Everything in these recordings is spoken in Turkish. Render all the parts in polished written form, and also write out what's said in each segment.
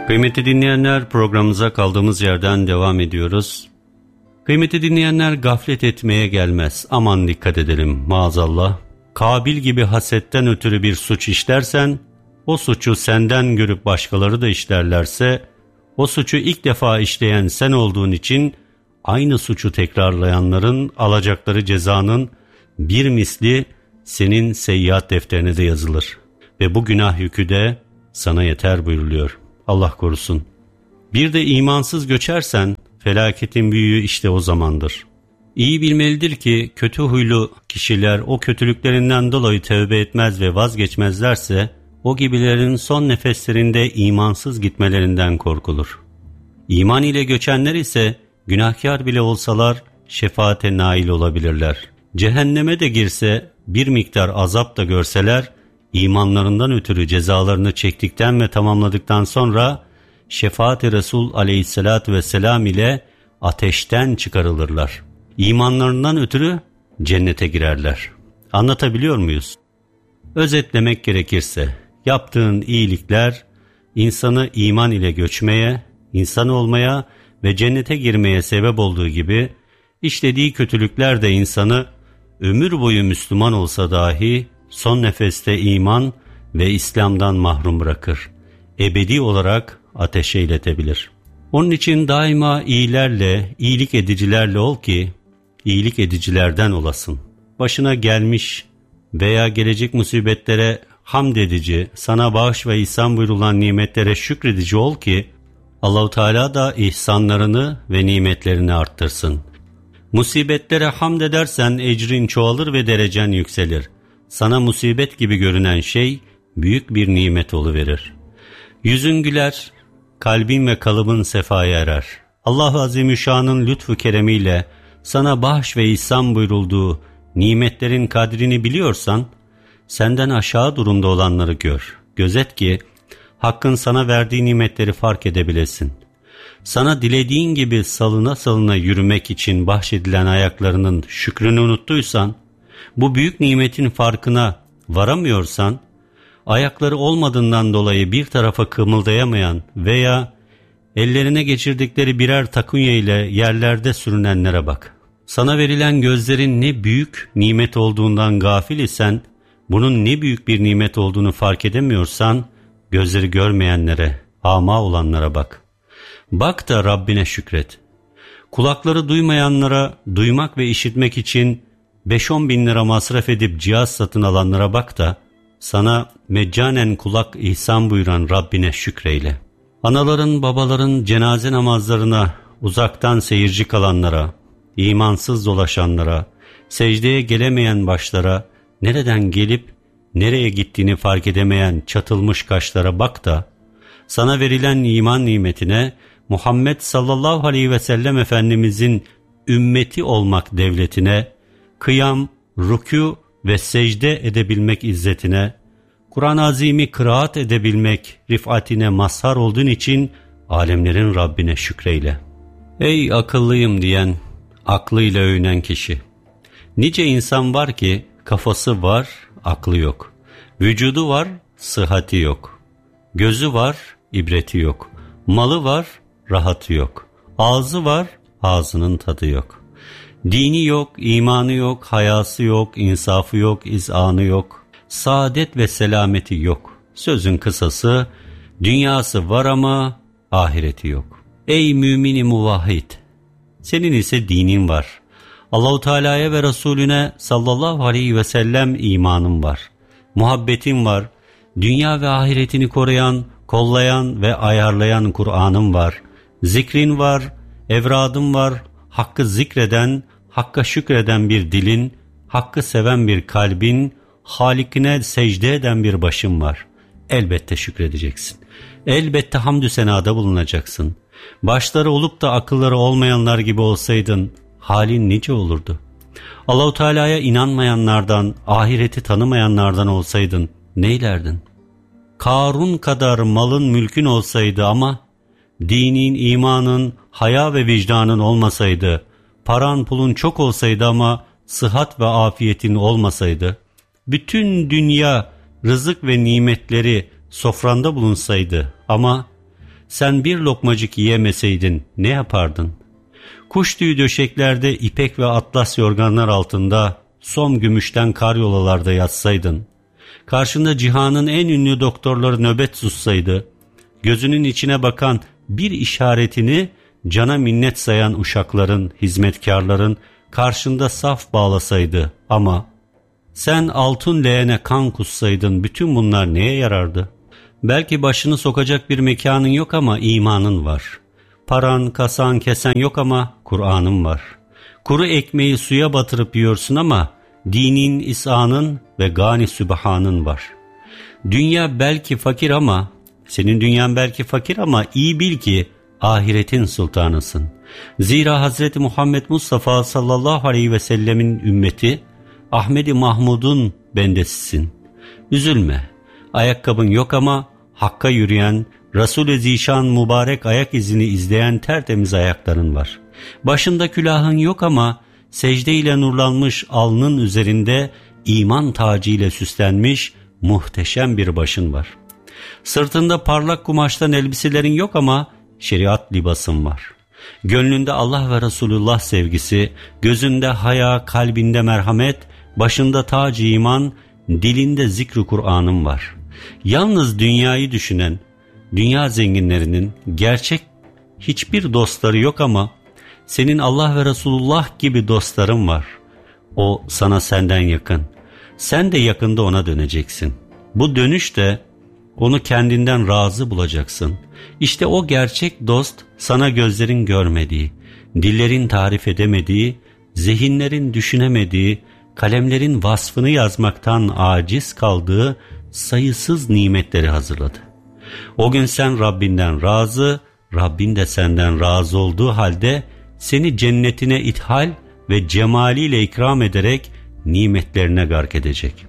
Kıymetli dinleyenler, programımıza kaldığımız yerden devam ediyoruz. Kıymetli dinleyenler, gaflet etmeye gelmez. Aman dikkat edelim maazallah. Kabil gibi hasetten ötürü bir suç işlersen, o suçu senden görüp başkaları da işlerlerse, o suçu ilk defa işleyen sen olduğun için aynı suçu tekrarlayanların alacakları cezanın bir misli senin seyyiat defterine de yazılır. Ve bu günah yükü de sana yeter buyuruluyor. Allah korusun. Bir de imansız göçersen felaketin büyüğü işte o zamandır. İyi bilmelidir ki kötü huylu kişiler o kötülüklerinden dolayı tövbe etmez ve vazgeçmezlerse o gibilerin son nefeslerinde imansız gitmelerinden korkulur. İman ile göçenler ise günahkar bile olsalar şefaate nail olabilirler. Cehenneme de girse bir miktar azap da görseler imanlarından ötürü cezalarını çektikten ve tamamladıktan sonra şefaat-i Resul aleyhissalatü vesselam ile ateşten çıkarılırlar. İmanlarından ötürü cennete girerler. Anlatabiliyor muyuz? Özetlemek gerekirse yaptığın iyilikler insanı iman ile göçmeye, insan olmaya ve cennete girmeye sebep olduğu gibi işlediği kötülükler de insanı ömür boyu Müslüman olsa dahi son nefeste iman ve İslam'dan mahrum bırakır. Ebedi olarak ateşe iletebilir. Onun için daima iyilerle, iyilik edicilerle ol ki iyilik edicilerden olasın. Başına gelmiş veya gelecek musibetlere hamd edici, sana bağış ve ihsan buyurulan nimetlere şükredici ol ki Allah-u Teala da ihsanlarını ve nimetlerini arttırsın. Musibetlere hamd edersen ecrin çoğalır ve derecen yükselir. Sana musibet gibi görünen şey büyük bir nimet oluverir. Yüzün güler, kalbin ve kalıbın sefaya erer. Allah-u Azimüşşan'ın lütfu keremiyle sana bahş ve ihsan buyurulduğu nimetlerin kadrini biliyorsan, senden aşağı durumda olanları gör. Gözet ki Hakk'ın sana verdiği nimetleri fark edebilesin. Sana dilediğin gibi salına salına yürümek için bahşedilen ayaklarının şükrünü unuttuysan, bu büyük nimetin farkına varamıyorsan, ayakları olmadığından dolayı bir tarafa kımıldayamayan veya ellerine geçirdikleri birer takunya ile yerlerde sürünenlere bak. Sana verilen gözlerin ne büyük nimet olduğundan gafil isen, bunun ne büyük bir nimet olduğunu fark edemiyorsan, gözleri görmeyenlere, ama olanlara bak. Bak da Rabbine şükret. Kulakları duymayanlara duymak ve işitmek için 5-10 bin lira masraf edip cihaz satın alanlara bak da sana meccanen kulak ihsan buyuran Rabbine şükreyle. Anaların babaların cenaze namazlarına uzaktan seyirci kalanlara, imansız dolaşanlara, secdeye gelemeyen başlara, nereden gelip nereye gittiğini fark edemeyen çatılmış kaşlara bak da sana verilen iman nimetine Muhammed sallallahu aleyhi ve sellem Efendimizin ümmeti olmak devletine, kıyam, rükû ve secde edebilmek izzetine, Kur'an-ı Azim'i kıraat edebilmek rifatine mazhar olduğun için alemlerin Rabbine şükreyle. Ey akıllıyım diyen, aklıyla övünen kişi! Nice insan var ki kafası var, aklı yok. Vücudu var, sıhhati yok. Gözü var, ibreti yok. Malı var, rahatı yok. Ağzı var, ağzının tadı yok. Dini yok, imanı yok, hayası yok, insafı yok, izanı yok. Saadet ve selameti yok. Sözün kısası, dünyası var ama ahireti yok. Ey mümini muvahhid! Senin ise dinin var. Allah-u Teala'ya ve Resulüne sallallahu aleyhi ve sellem imanın var. Muhabbetin var. Dünya ve ahiretini koruyan, kollayan ve ayarlayan Kur'an'ın var. Zikrin var, evradın var. Hakkı zikreden, Hakk'a şükreden bir dilin, Hakkı seven bir kalbin, Halikine secde eden bir başın var. Elbette şükredeceksin. Elbette hamdü senada bulunacaksın. Başları olup da akılları olmayanlar gibi olsaydın, halin nice olurdu? Allah-u Teala'ya inanmayanlardan, ahireti tanımayanlardan olsaydın, neylerdin? Karun kadar malın mülkün olsaydı ama, dinin, imanın, haya ve vicdanın olmasaydı, paran pulun çok olsaydı ama, sıhhat ve afiyetin olmasaydı, bütün dünya, rızık ve nimetleri sofranda bulunsaydı ama, sen bir lokmacık yiyemeseydin ne yapardın? Kuş tüyü döşeklerde ipek ve atlas yorganlar altında som gümüşten karyolalarda yatsaydın, karşında cihanın en ünlü doktorları nöbet tutsaydı, gözünün içine bakan bir işaretini cana minnet sayan uşakların, hizmetkarların karşında saf bağlasaydı ama sen altın leğene kan kussaydın, bütün bunlar neye yarardı? Belki başını sokacak bir mekanın yok ama imanın var. Paran, kasan, kesen yok ama Kur'an'ın var. Kuru ekmeği suya batırıp yiyorsun ama dinin, İsa'nın ve gani sübhanın var. Dünya belki fakir ama, senin dünyan belki fakir ama iyi bil ki ahiretin sultanısın. Zira Hazreti Muhammed Mustafa sallallahu aleyhi ve sellemin ümmeti, Ahmed-i Mahmud'un bendesisin. Üzülme, ayakkabın yok ama Hakk'a yürüyen, Resul-i Zişan mübarek ayak izini izleyen tertemiz ayakların var. Başında külahın yok ama secde-ile nurlanmış alnın üzerinde iman tacı ile süslenmiş muhteşem bir başın var. Sırtında parlak kumaştan elbiselerin yok ama şeriat libasın var. Gönlünde Allah ve Resulullah sevgisi, gözünde haya, kalbinde merhamet, başında tac-ı iman, dilinde zikr-i Kur'an'ın var. Yalnız dünyayı düşünen, dünya zenginlerinin gerçek hiçbir dostları yok ama senin Allah ve Resulullah gibi dostların var. O sana senden yakın. Sen de yakında ona döneceksin. Bu dönüşte onu kendinden razı bulacaksın. İşte o gerçek dost sana gözlerin görmediği, dillerin tarif edemediği, zihinlerin düşünemediği, kalemlerin vasfını yazmaktan aciz kaldığı sayısız nimetleri hazırladı. O gün sen Rabbinden razı, Rabbin de senden razı olduğu halde seni cennetine ithal ve cemaliyle ikram ederek nimetlerine gark edecek.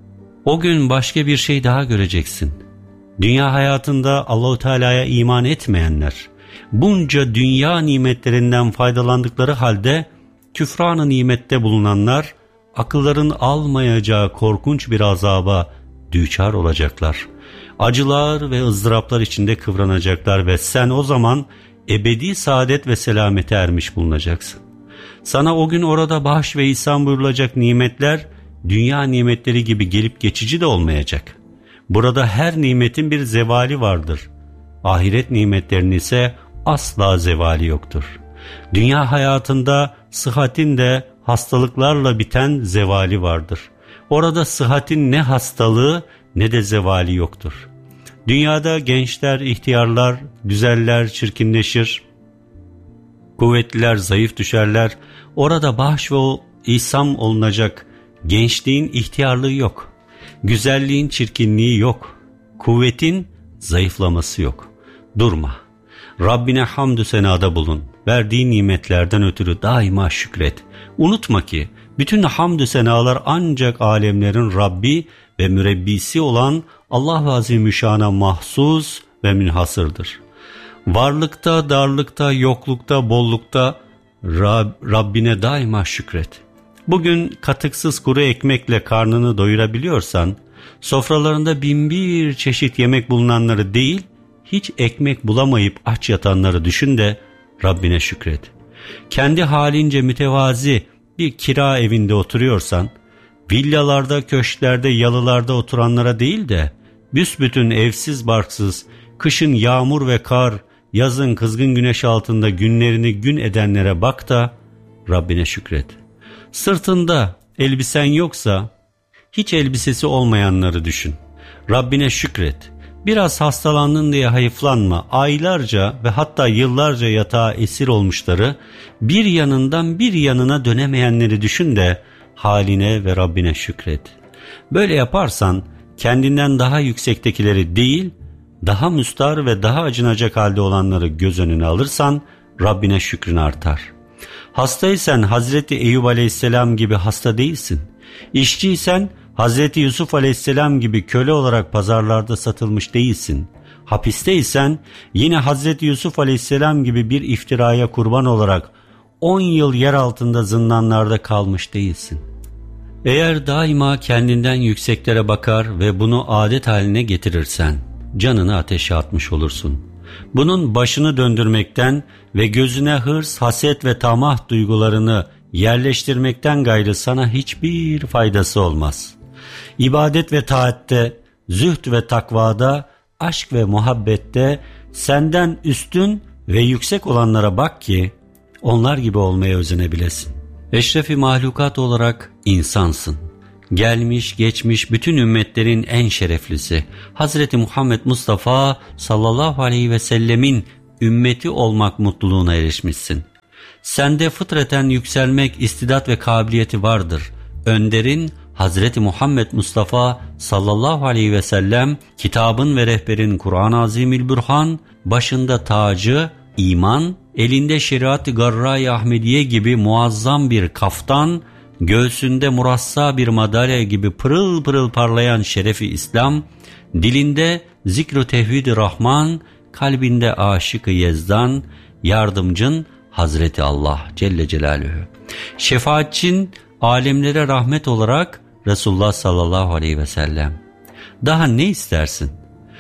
O gün başka bir şey daha göreceksin. Dünya hayatında Allahu Teala'ya iman etmeyenler, bunca dünya nimetlerinden faydalandıkları halde küfran-ı nimette bulunanlar, akılların almayacağı korkunç bir azaba düçar olacaklar. Acılar ve ızdıraplar içinde kıvranacaklar ve sen o zaman ebedi saadet ve selamete ermiş bulunacaksın. Sana o gün orada bahş ve ihsan buyurulacak nimetler, dünya nimetleri gibi gelip geçici de olmayacak. Burada her nimetin bir zevali vardır. Ahiret nimetlerinin ise asla zevali yoktur. Dünya hayatında sıhhatin de hastalıklarla biten zevali vardır. Orada sıhhatin ne hastalığı ne de zevali yoktur. Dünyada gençler, ihtiyarlar, güzeller çirkinleşir, kuvvetliler zayıf düşerler. Orada bahş ve ihsan olunacak gençliğin ihtiyarlığı yok. Güzelliğin çirkinliği yok. Kuvvetin zayıflaması yok. Durma. Rabbine hamdü senada bulun. Verdiği nimetlerden ötürü daima şükret. Unutma ki bütün hamdü senalar ancak alemlerin Rabbi ve mürebbisi olan Allah-u Azimüşşan'a mahsus ve münhasırdır. Varlıkta, darlıkta, yoklukta, bollukta Rabbine daima şükret. Bugün katıksız kuru ekmekle karnını doyurabiliyorsan, sofralarında binbir çeşit yemek bulunanları değil, hiç ekmek bulamayıp aç yatanları düşün de Rabbine şükret. Kendi halince mütevazi bir kira evinde oturuyorsan, villalarda, köşklerde, yalılarda oturanlara değil de, büsbütün evsiz barksız, kışın yağmur ve kar, yazın kızgın güneş altında günlerini gün edenlere bak da Rabbine şükret. Sırtında elbisen yoksa hiç elbisesi olmayanları düşün. Rabbine şükret. Biraz hastalandın diye hayıflanma. Aylarca ve hatta yıllarca yatağa esir olmuşları, bir yanından bir yanına dönemeyenleri düşün de haline ve Rabbine şükret. Böyle yaparsan kendinden daha yüksektekileri değil, daha müstahar ve daha acınacak halde olanları göz önüne alırsan Rabbine şükrün artar. Hastaysan Hazreti Eyüp Aleyhisselam gibi hasta değilsin. İşçiysen Hazreti Yusuf Aleyhisselam gibi köle olarak pazarlarda satılmış değilsin. Hapisteysen yine Hazreti Yusuf Aleyhisselam gibi bir iftiraya kurban olarak 10 yıl yer altında zindanlarda kalmış değilsin. Eğer daima kendinden yükseklere bakar ve bunu adet haline getirirsen canını ateşe atmış olursun. Bunun başını döndürmekten ve gözüne hırs, haset ve tamah duygularını yerleştirmekten gayrı sana hiçbir faydası olmaz. İbadet ve taatte, zühd ve takvada, aşk ve muhabbette senden üstün ve yüksek olanlara bak ki onlar gibi olmaya özenebilesin. Eşrefi mahlukat olarak insansın. Gelmiş geçmiş bütün ümmetlerin en şereflisi Hazreti Muhammed Mustafa sallallahu aleyhi ve sellemin ümmeti olmak mutluluğuna erişmişsin. Sende fıtraten yükselmek istidat ve kabiliyeti vardır. Önderin Hazreti Muhammed Mustafa sallallahu aleyhi ve sellem, kitabın ve rehberin Kur'an-ı Azimülbürhan, başında tacı, iman, elinde şeriat-ı garra-i Ahmediye gibi muazzam bir kaftan, göğsünde murassa bir madalya gibi pırıl pırıl parlayan şerefi İslam, dilinde zikr-ü tevhid-i Rahman, kalbinde aşık-ı Yezdan, yardımcın Hazreti Allah Celle Celaluhu. Şefaatçin alemlere rahmet olarak Resulullah sallallahu aleyhi ve sellem. Daha ne istersin?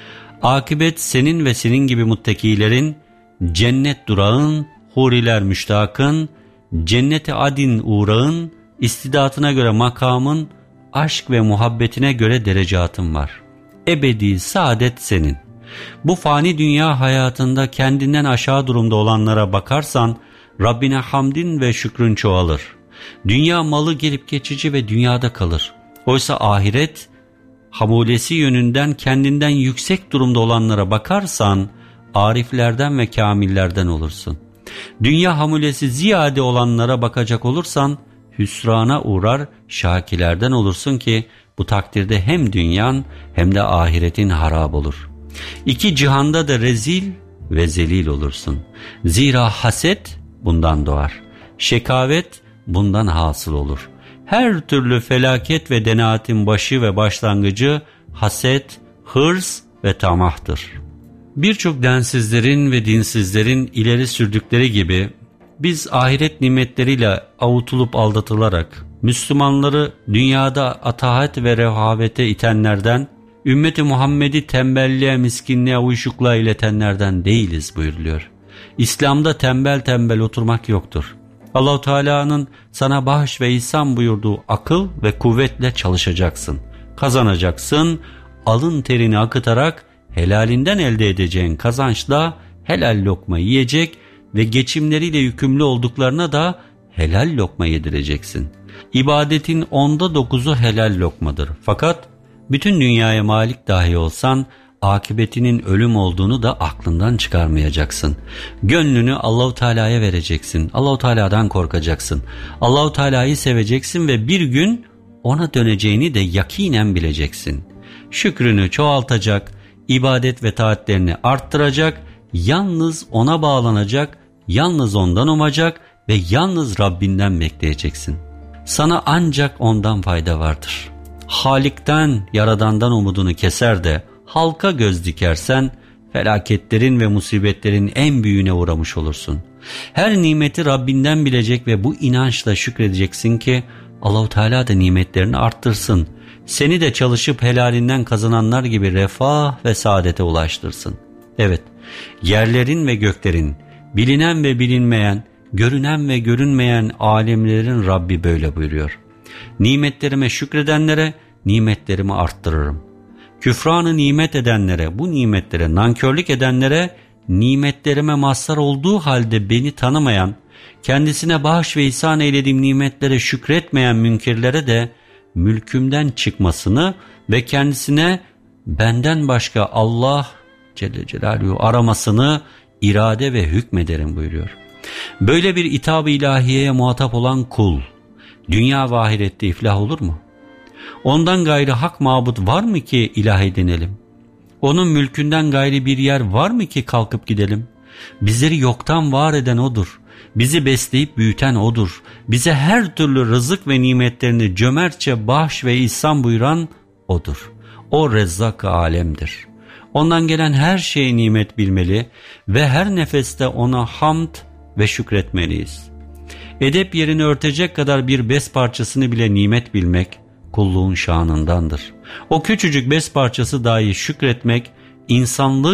Akıbet senin ve senin gibi muttakilerin, cennet durağın, huriler müştakın, cennete adin uğrağın, istidatına göre makamın, aşk ve muhabbetine göre derecatın var. Ebedi saadet senin. Bu fani dünya hayatında kendinden aşağı durumda olanlara bakarsan, Rabbine hamdin ve şükrün çoğalır. Dünya malı gelip geçici ve dünyada kalır. Oysa ahiret, hamulesi yönünden kendinden yüksek durumda olanlara bakarsan, ariflerden ve kamillerden olursun. Dünya hamulesi ziyade olanlara bakacak olursan, hüsrana uğrar şakilerden olursun ki, bu takdirde hem dünyan hem de ahiretin harap olur. İki cihanda da rezil ve zelil olursun. Zira haset bundan doğar. Şekavet bundan hasıl olur. Her türlü felaket ve denaatin başı ve başlangıcı haset, hırs ve tamahtır. Birçok densizlerin ve dinsizlerin ileri sürdükleri gibi biz ahiret nimetleriyle avutulup aldatılarak Müslümanları dünyada ataat ve rehavete itenlerden, ümmeti Muhammed'i tembelliğe, miskinliğe, uyuşukluğa iletenlerden değiliz buyuruluyor. İslam'da tembel tembel oturmak yoktur. Allah-u Teala'nın sana bağış ve ihsan buyurduğu akıl ve kuvvetle çalışacaksın, kazanacaksın, alın terini akıtarak helalinden elde edeceğin kazançla helal lokma yiyecek ve geçimleriyle yükümlü olduklarına da helal lokma yedireceksin. İbadetin 9'u helal lokmadır. Fakat bütün dünyaya malik dahi olsan, akıbetinin ölüm olduğunu da aklından çıkarmayacaksın. Gönlünü Allahu Teala'ya vereceksin. Allahu Teala'dan korkacaksın. Allahu Teala'yı seveceksin ve bir gün ona döneceğini de yakinen bileceksin. Şükrünü çoğaltacak, ibadet ve taatlerini arttıracak, yalnız ona bağlanacak, yalnız ondan umacak ve yalnız Rabbinden bekleyeceksin. Sana ancak ondan fayda vardır. Halik'ten, Yaradan'dan umudunu keser de halka göz dikersen, felaketlerin ve musibetlerin en büyüğüne uğramış olursun. Her nimeti Rabbinden bilecek ve bu inançla şükredeceksin ki Allah-u Teala da nimetlerini arttırsın. Seni de çalışıp helalinden kazananlar gibi refah ve saadete ulaştırsın. Evet, yerlerin ve göklerin, bilinen ve bilinmeyen, görünen ve görünmeyen alemlerin Rabbi böyle buyuruyor. Nimetlerime şükredenlere nimetlerimi arttırırım. Küfranı nimet edenlere, bu nimetlere nankörlük edenlere, nimetlerime mazhar olduğu halde beni tanımayan, kendisine bağış ve ihsan eylediğim nimetlere şükretmeyen münkirlere de mülkümden çıkmasını ve kendisine benden başka Allah Celle Celaluhu aramasını irade ve hükmederim buyuruyor. Böyle bir itab-ı ilahiyeye muhatap olan kul, dünya ve ahirette iflah olur mu? Ondan gayrı hak mabut var mı ki ilah edinelim? Onun mülkünden gayrı bir yer var mı ki kalkıp gidelim? Bizleri yoktan var eden O'dur. Bizi besleyip büyüten O'dur. Bize her türlü rızık ve nimetlerini cömertçe bahş ve ihsan buyuran O'dur. O Rezzak-ı alemdir. Ondan gelen her şeye nimet bilmeli ve her nefeste O'na hamd ve şükretmeliyiz. Edep yerini örtecek kadar bir bez parçasını bile nimet bilmek kulluğun şanındandır. O küçücük bez parçası dahi şükretmek insanlık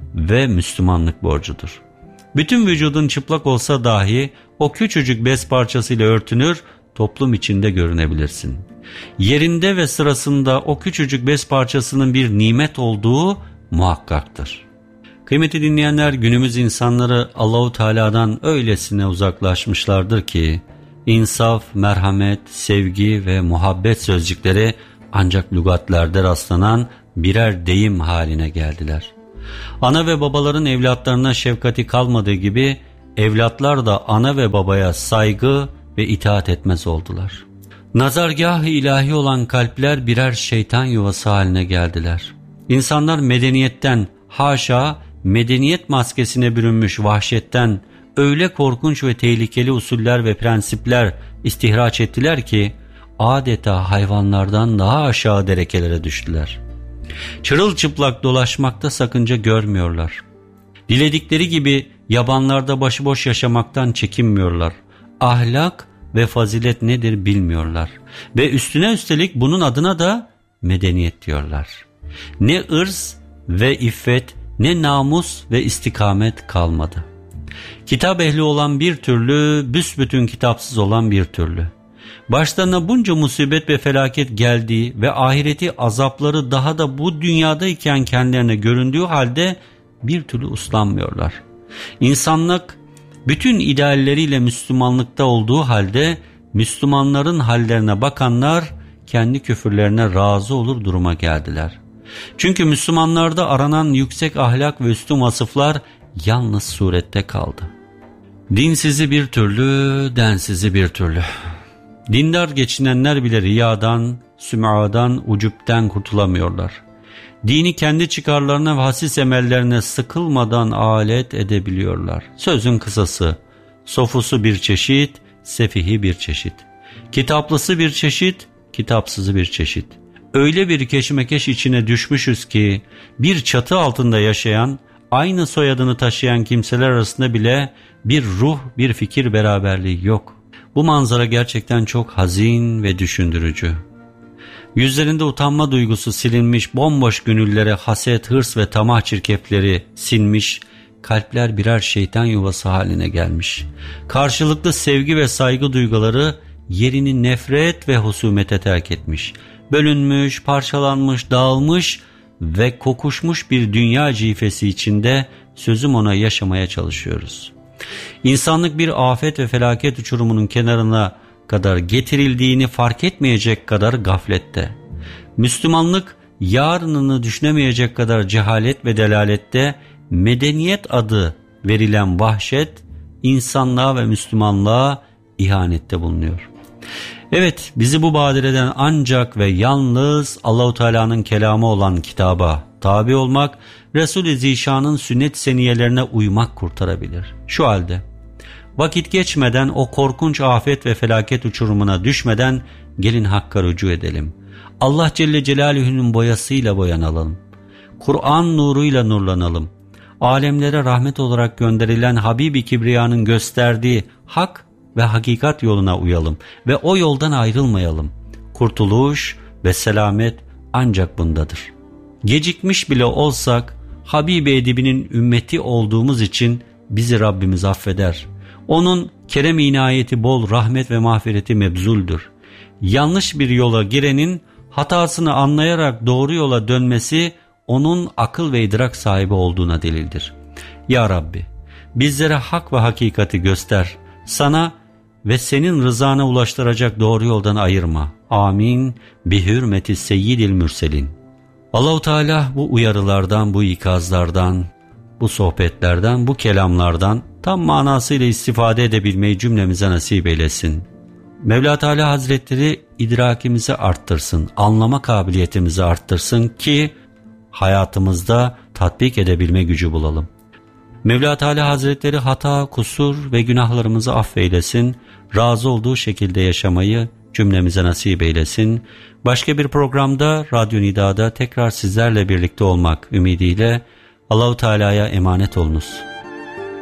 ve Müslümanlık borcudur. Bütün vücudun çıplak olsa dahi o küçücük bez parçasıyla örtünür, toplum içinde görünebilirsin. Yerinde ve sırasında o küçücük bez parçasının bir nimet olduğu muhakkaktır. Kıymetli dinleyenler, günümüz insanları Allahu Teala'dan öylesine uzaklaşmışlardır ki insaf, merhamet, sevgi ve muhabbet sözcükleri ancak lügatlerde rastlanan birer deyim haline geldiler. Ana ve babaların evlatlarına şefkati kalmadığı gibi evlatlar da ana ve babaya saygı ve itaat etmez oldular. Nazargâh-ı ilahi olan kalpler birer şeytan yuvası haline geldiler. İnsanlar medeniyetten, haşa medeniyet maskesine bürünmüş vahşetten öyle korkunç ve tehlikeli usuller ve prensipler istihraç ettiler ki adeta hayvanlardan daha aşağı derekelere düştüler. Çırılçıplak dolaşmakta sakınca görmüyorlar. Diledikleri gibi yabanlarda başıboş yaşamaktan çekinmiyorlar. Ahlak ve fazilet nedir bilmiyorlar. Ve üstüne üstelik bunun adına da medeniyet diyorlar. Ne ırz ve iffet, ne namus ve istikamet kalmadı. Kitap ehli olan bir türlü, büsbütün kitapsız olan bir türlü. Başlarına bunca musibet ve felaket geldiği ve ahireti azapları daha da bu dünyadayken kendilerine göründüğü halde bir türlü uslanmıyorlar. İnsanlık bütün idealleriyle Müslümanlıkta olduğu halde Müslümanların hallerine bakanlar kendi küfürlerine razı olur duruma geldiler. Çünkü Müslümanlarda aranan yüksek ahlak ve üstün vasıflar yalnız surette kaldı. Dinsizi bir türlü, densizi bir türlü. Dindar geçinenler bile riyadan, süm'adan, ucupten kurtulamıyorlar. Dini kendi çıkarlarına ve hasis emellerine sıkılmadan alet edebiliyorlar. Sözün kısası, sofusu bir çeşit, sefihi bir çeşit. Kitaplısı bir çeşit, kitapsızı bir çeşit. Öyle bir keşmekeş içine düşmüşüz ki bir çatı altında yaşayan, aynı soyadını taşıyan kimseler arasında bile bir ruh, bir fikir beraberliği yok. Bu manzara gerçekten çok hazin ve düşündürücü. Yüzlerinde utanma duygusu silinmiş bomboş gönüllere haset, hırs ve tamah çirkefleri sinmiş, kalpler birer şeytan yuvası haline gelmiş. Karşılıklı sevgi ve saygı duyguları yerini nefret ve husumete terk etmiş. Bölünmüş, parçalanmış, dağılmış ve kokuşmuş bir dünya cifesi içinde sözüm ona yaşamaya çalışıyoruz. İnsanlık bir afet ve felaket uçurumunun kenarına kadar getirildiğini fark etmeyecek kadar gaflette. Müslümanlık yarınını düşünemeyecek kadar cehalet ve delalette, medeniyet adı verilen vahşet insanlığa ve Müslümanlığa ihanette bulunuyor. Evet, bizi bu badireden ancak ve yalnız Allahu Teala'nın kelamı olan kitaba tabi olmak, Resul-i Zişan'ın sünnet seniyelerine uymak kurtarabilir. Şu halde vakit geçmeden, o korkunç afet ve felaket uçurumuna düşmeden gelin Hakk'a rücu edelim. Allah Celle Celaluhu'nun boyasıyla boyanalım. Kur'an nuruyla nurlanalım. Alemlere rahmet olarak gönderilen Habibi Kibriya'nın gösterdiği hak ve hakikat yoluna uyalım ve o yoldan ayrılmayalım. Kurtuluş ve selamet ancak bundadır. Gecikmiş bile olsak Habibi Edibinin ümmeti olduğumuz için bizi Rabbimiz affeder. Onun kerem inayeti bol, rahmet ve mağfireti mebzuldür. Yanlış bir yola girenin hatasını anlayarak doğru yola dönmesi onun akıl ve idrak sahibi olduğuna delildir. Ya Rabbi, bizlere hak ve hakikati göster. Sana ve senin rızana ulaştıracak doğru yoldan ayırma. Amin. Bi hürmeti seyyidil mürselin. Allah-u Teala bu uyarılardan, bu ikazlardan, bu sohbetlerden, bu kelamlardan tam manasıyla istifade edebilmeyi cümlemize nasip eylesin. Mevla Teala Hazretleri idrakimizi arttırsın, anlama kabiliyetimizi arttırsın ki hayatımızda tatbik edebilme gücü bulalım. Mevla Teala Hazretleri hata, kusur ve günahlarımızı affeylesin, razı olduğu şekilde yaşamayı cümlemize nasip eylesin. Başka bir programda Radyo Nida'da tekrar sizlerle birlikte olmak ümidiyle Allah-u Teala'ya emanet olunuz.